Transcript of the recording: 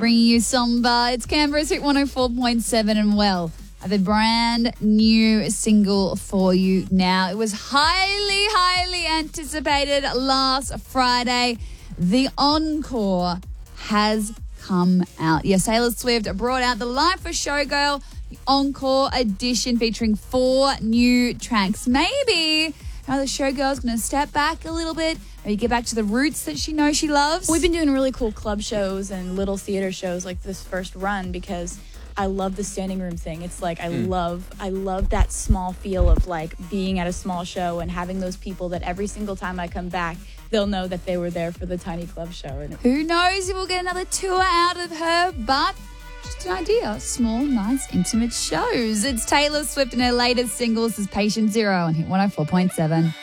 bringing you Somber. It's Canberra's Hit 104.7 and well, I have a brand new single for you now. It was highly anticipated last Friday. The Encore has come out. Yes, Taylor Swift brought out the Life for Showgirl, the Encore edition featuring 4 new tracks. Maybe now the Showgirl's going to step back a little bit, maybe get back to the roots that she knows she loves. We've been doing really cool club shows and little theater shows like this first run because I love the standing room thing. It's like I love that small feel of like being at a small show and having those people that every single time I come back, they'll know that they were there for the tiny club show. And who knows if we'll get another tour out of her, but just an idea. Small, nice, intimate shows. It's Taylor Swift and her latest single. This is Patient Zero on Hit 104.7.